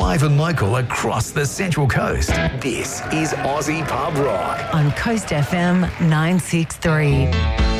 live and local across the Central Coast. This is Aussie Pub Rock on Coast FM 963.